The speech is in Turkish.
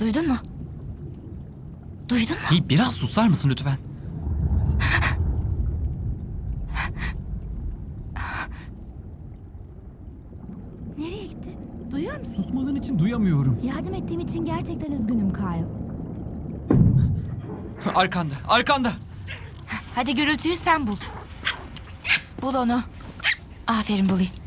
Duydun mu? Duydun mu? Hey, biraz susar mısın lütfen? Nereye gitti? Duyuyor musun? Susmadığın için duyamıyorum. Yardım ettiğim için gerçekten üzgünüm Kyle. Arkanda, arkanda. Hadi gürültüyü sen bul. Bul onu. Aferin Bully.